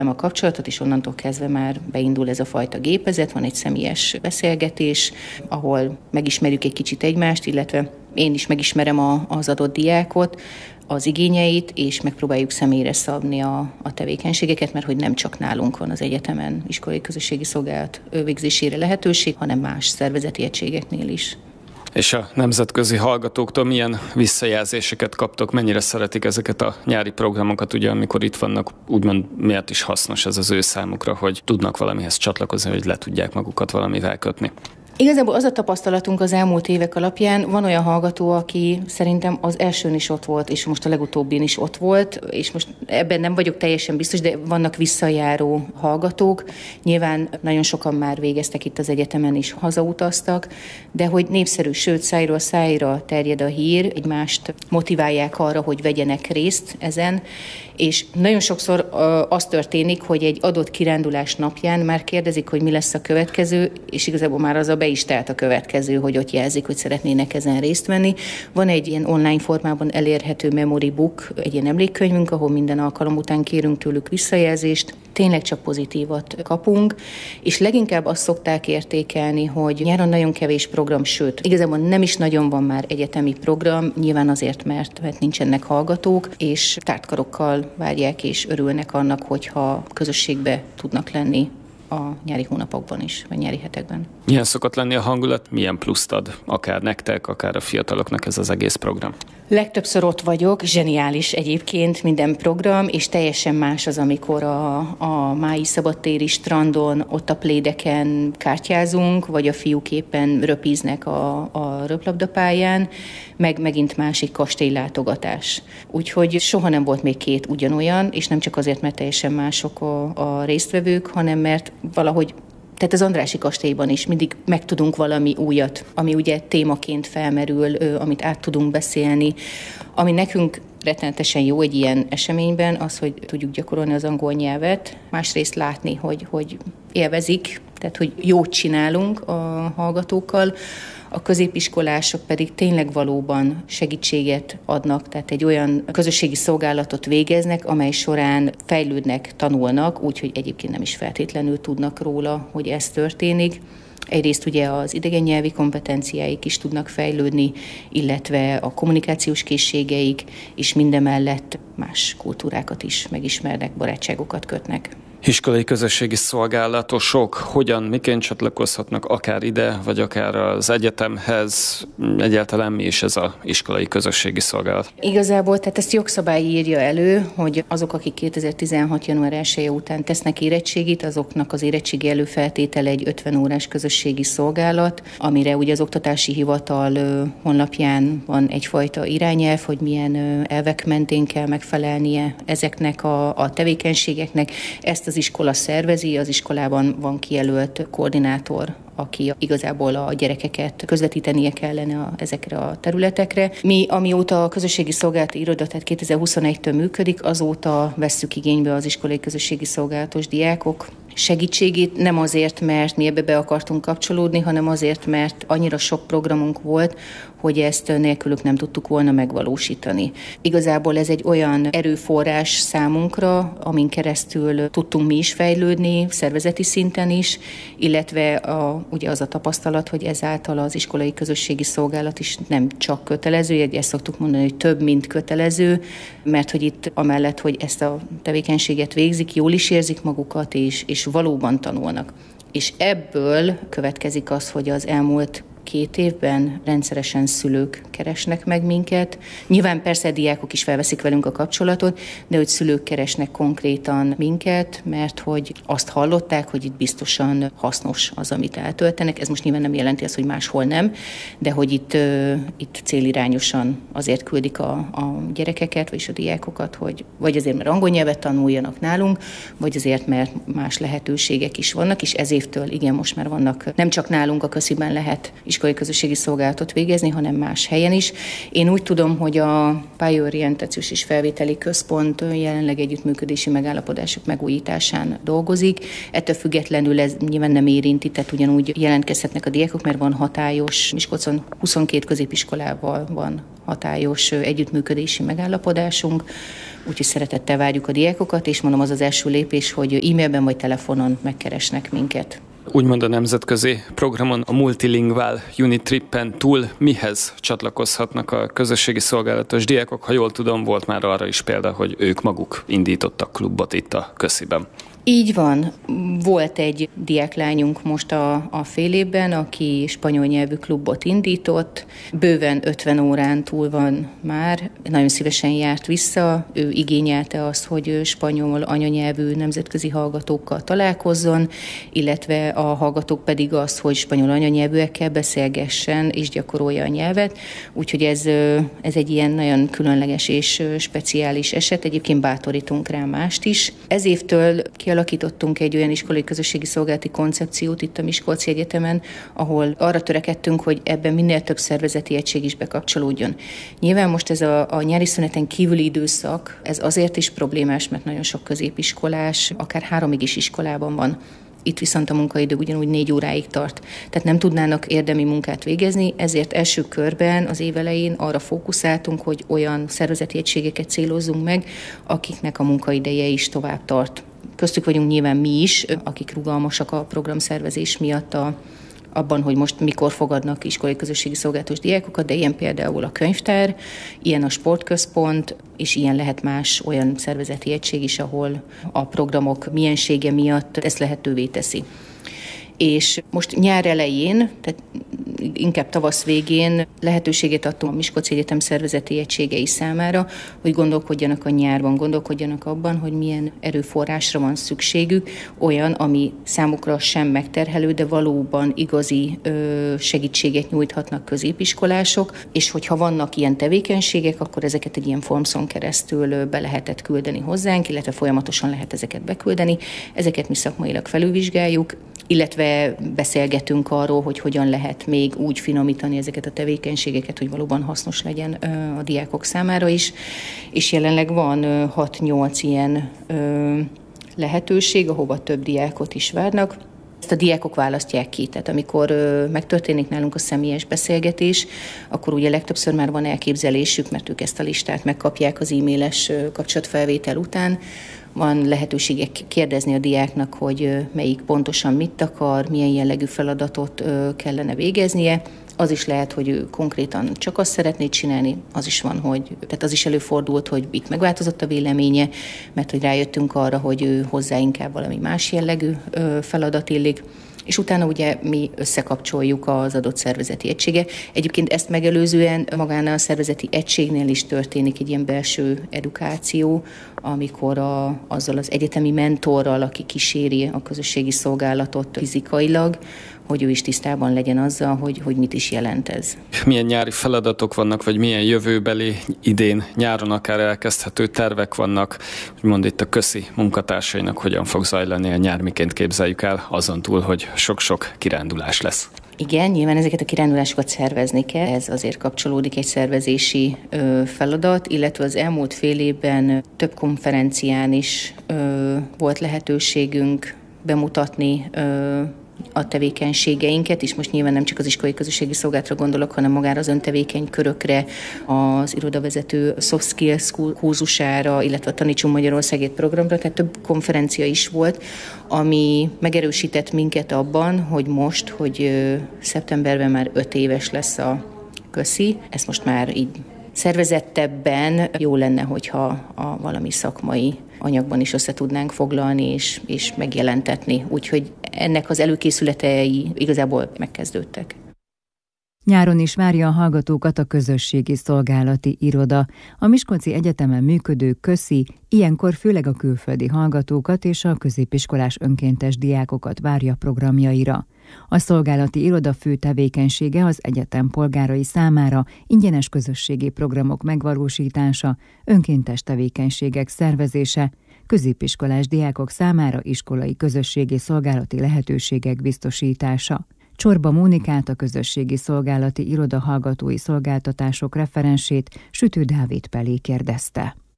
a kapcsolatot, és onnantól kezdve már beindul ez a fajta gépezet, van egy személyes beszélgetés, ahol megismerjük egy kicsit egymást, illetve én is megismerem az adott diákot, az igényeit, és megpróbáljuk személyre szabni a tevékenységeket, mert hogy nem csak nálunk van az egyetemen iskolai közösségi szolgálat végzésére lehetőség, hanem más szervezeti egységeknél is. És a nemzetközi hallgatóktól milyen visszajelzéseket kaptok? Mennyire szeretik ezeket a nyári programokat, ugye, amikor itt vannak, úgymond miért is hasznos ez az ő számukra, hogy tudnak valamihez csatlakozni, hogy le tudják magukat valamivel kötni? Igazából az a tapasztalatunk az elmúlt évek alapján, van olyan hallgató, aki szerintem az elsőn is ott volt, és most a legutóbbin is ott volt, és most ebben nem vagyok teljesen biztos, de vannak visszajáró hallgatók. Nyilván nagyon sokan már végeztek itt az egyetemen is, hazautaztak, de hogy népszerű, sőt szájról szájra terjed a hír, egymást motiválják arra, hogy vegyenek részt ezen, és nagyon sokszor az történik, hogy egy adott kirándulás napján már kérdezik, hogy mi lesz a következő, és igazából már az be is telt a következő, hogy ott jelzik, hogy szeretnének ezen részt venni. Van egy ilyen online formában elérhető memory book, egy ilyen emlékkönyvünk, ahol minden alkalom után kérünk tőlük visszajelzést. Tényleg csak pozitívat kapunk, és leginkább azt szokták értékelni, hogy nyáron nagyon kevés program, sőt, igazából nem is nagyon van már egyetemi program, nyilván azért, mert nincsenek hallgatók, és tártkarokkal várják és örülnek annak, hogyha közösségbe tudnak lenni a nyári hónapokban is, vagy nyári hetekben. Milyen szokott lenni a hangulat? Milyen pluszt ad akár nektek, akár a fiataloknak ez az egész program? Legtöbbször ott vagyok, zseniális egyébként minden program, és teljesen más az, amikor a mái szabadtéri strandon, ott a plédeken kártyázunk, vagy a fiúk éppen röpíznek a röplabdapályán, meg megint másik kastélylátogatás. Úgyhogy soha nem volt még két ugyanolyan, és nem csak azért, mert teljesen mások a résztvevők, hanem mert valahogy tehát az Andrássy kastélyban is mindig megtudunk valami újat, ami ugye témaként felmerül, amit át tudunk beszélni, ami nekünk rettenetesen jó egy ilyen eseményben, az, hogy tudjuk gyakorolni az angol nyelvet, másrészt látni, hogy élvezik, tehát hogy jót csinálunk a hallgatókkal, a középiskolások pedig tényleg valóban segítséget adnak, tehát egy olyan közösségi szolgálatot végeznek, amely során fejlődnek, tanulnak, úgyhogy egyébként nem is feltétlenül tudnak róla, hogy ez történik. Egyrészt ugye az idegen nyelvi kompetenciáik is tudnak fejlődni, illetve a kommunikációs készségeik, és mindemellett más kultúrákat is megismernek, barátságokat kötnek. Iskolai közösségi szolgálatosok hogyan, miként csatlakozhatnak akár ide, vagy akár az egyetemhez? Egyáltalán mi is ez az iskolai közösségi szolgálat? Igazából, tehát ezt jogszabály írja elő, hogy azok, akik 2016. január 1 után tesznek érettségit, azoknak az érettségi előfeltétele egy 50 órás közösségi szolgálat, amire ugye az Oktatási Hivatal honlapján van egyfajta irányelv, hogy milyen elvek mentén kell megfelelnie ezeknek a tevékenységeknek. Ezt az iskola szervezi, az iskolában van kijelölt koordinátor, aki igazából a gyerekeket közvetítenie kellene ezekre a területekre. Mi, amióta a közösségi szolgálati iroda, tehát 2021-től működik, azóta vesszük igénybe az iskolai közösségi szolgálatos diákok segítségét, nem azért, mert mi ebbe be akartunk kapcsolódni, hanem azért, mert annyira sok programunk volt, hogy ezt nélkülük nem tudtuk volna megvalósítani. Igazából ez egy olyan erőforrás számunkra, amin keresztül tudtunk mi is fejlődni, szervezeti szinten is, illetve ugye az a tapasztalat, hogy ezáltal az iskolai közösségi szolgálat is nem csak kötelező, ezt szoktuk mondani, hogy több, mint kötelező, mert hogy itt amellett, hogy ezt a tevékenységet végzik, jól is érzik magukat, és valóban tanulnak. És ebből következik az, hogy az elmúlt 2 évben rendszeresen szülők keresnek meg minket. Nyilván persze diákok is felveszik velünk a kapcsolatot, de hogy szülők keresnek konkrétan minket, mert hogy azt hallották, hogy itt biztosan hasznos az, amit eltöltenek. Ez most nyilván nem jelenti azt, hogy máshol nem, de hogy itt célirányosan azért küldik a gyerekeket, vagyis a diákokat, hogy vagy azért, mert angol nyelvet tanuljanak nálunk, vagy azért, mert más lehetőségek is vannak, és ez évtől igen, most már vannak, nem csak nálunk a Kösziben lehet iskolai közösségi szolgálatot végezni, hanem más helyen is. Én úgy tudom, hogy a pályaorientációs és felvételi központ jelenleg együttműködési megállapodások megújításán dolgozik. Ettől függetlenül ez nyilván nem érinti, tehát ugyanúgy jelentkezhetnek a diákok, mert van hatályos, Miskolcon 22 középiskolával van hatályos együttműködési megállapodásunk, úgyhogy szeretettel várjuk a diákokat, és mondom, az első lépés, hogy e-mailben vagy telefonon megkeresnek minket. Úgymond a nemzetközi programon, a multilingvál unit trippen túl mihez csatlakozhatnak a közösségi szolgálatos diákok? Ha jól tudom, volt már arra is példa, hogy ők maguk indítottak klubot itt a Kösziben. Így van. Volt egy diáklányunk most a fél évben, aki spanyol nyelvű klubot indított. Bőven 50 órán túl van már. Nagyon szívesen járt vissza. Ő igényelte azt, hogy spanyol anyanyelvű nemzetközi hallgatókkal találkozzon, illetve a hallgatók pedig azt, hogy spanyol anyanyelvűekkel beszélgessen és gyakorolja a nyelvet. Úgyhogy ez egy ilyen nagyon különleges és speciális eset. Egyébként bátorítunk rá mást is. Ez évtől kialakítottunk egy olyan iskolai közösségi szolgálati koncepciót itt a Miskolci Egyetemen, ahol arra törekedtünk, hogy ebben minél több szervezeti egység is bekapcsolódjon. Nyilván most ez a nyári szüneten kívüli időszak, ez azért is problémás, mert nagyon sok középiskolás, akár 3 is iskolában van. Itt viszont a munkaidő ugyanúgy 4 óráig tart. Tehát nem tudnának érdemi munkát végezni, ezért első körben az év elején arra fókuszáltunk, hogy olyan szervezeti egységeket célozzunk meg, akiknek a munkaideje is tovább tart. Köztük vagyunk nyilván mi is, akik rugalmasak a programszervezés miatt abban, hogy most mikor fogadnak iskolai közösségi szolgálatos diákokat, de ilyen például a könyvtár, ilyen a sportközpont, és ilyen lehet más olyan szervezeti egység is, ahol a programok miensége miatt ezt lehetővé teszi. És most nyár elején, tehát inkább tavasz végén lehetőséget adtunk a Miskolci Egyetem szervezeti egységei számára, hogy gondolkodjanak a nyárban, gondolkodjanak abban, hogy milyen erőforrásra van szükségük, olyan, ami számukra sem megterhelő, de valóban igazi segítséget nyújthatnak középiskolások, és hogyha vannak ilyen tevékenységek, akkor ezeket egy ilyen formszon keresztül be lehetett küldeni hozzánk, illetve folyamatosan lehet ezeket beküldeni. Ezeket mi szakmailag felülvizsgáljuk, illetve beszélgetünk arról, hogy hogyan lehet még úgy finomítani ezeket a tevékenységeket, hogy valóban hasznos legyen a diákok számára is. És jelenleg van 6-8 ilyen lehetőség, ahova több diákot is várnak. Ezt a diákok választják ki, tehát amikor megtörténik nálunk a személyes beszélgetés, akkor ugye legtöbbször már van elképzelésük, mert ők ezt a listát megkapják az e-mailes kapcsolatfelvétel után. Van lehetőségek kérdezni a diáknak, hogy melyik pontosan mit akar, milyen jellegű feladatot kellene végeznie. Az is lehet, hogy ő konkrétan csak azt szeretné csinálni, az is van, tehát az is előfordult, hogy itt megváltozott a véleménye, mert hogy rájöttünk arra, hogy ő hozzá inkább valami más jellegű feladat illik. És utána ugye mi összekapcsoljuk az adott szervezeti egysége. Egyébként ezt megelőzően magánál a szervezeti egységnél is történik egy ilyen belső edukáció, amikor azzal az egyetemi mentorral, aki kíséri a közösségi szolgálatot fizikailag, hogy ő is tisztában legyen azzal, hogy mit is jelent ez. Milyen nyári feladatok vannak, vagy milyen jövőbeli idén, nyáron akár elkezdhető tervek vannak, úgymond itt a Köszi munkatársainak hogyan fog zajlani a nyár, miként képzeljük el, azon túl, hogy sok-sok kirándulás lesz. Igen, nyilván ezeket a kirándulásokat szervezni kell, ez azért kapcsolódik egy szervezési feladat, illetve az elmúlt fél évben több konferencián is volt lehetőségünk bemutatni a tevékenységeinket, és most nyilván nem csak az iskolai közösségi szolgálatra gondolok, hanem magára az öntevékeny körökre, az irodavezető soft skills kurzusára, illetve a Tanítsunk Magyarországért programra, tehát több konferencia is volt, ami megerősített minket abban, hogy most, hogy szeptemberben már 5 éves lesz a Köszi, ezt most már így szervezettebben jó lenne, hogyha valami szakmai anyagban is össze tudnánk foglalni és megjelentetni. Úgyhogy ennek az előkészületei igazából megkezdődtek. Nyáron is várja a hallgatókat a közösségi szolgálati iroda. A Miskolci Egyetemen működő Köszi ilyenkor főleg a külföldi hallgatókat és a középiskolás önkéntes diákokat várja programjaira. A szolgálati iroda fő tevékenysége az egyetem polgárai számára ingyenes közösségi programok megvalósítása, önkéntes tevékenységek szervezése, középiskolás diákok számára iskolai közösségi szolgálati lehetőségek biztosítása. Csorba Mónikát, a közösségi szolgálati iroda hallgatói szolgáltatások referensét Sütő Dávid Pelé kérdezte.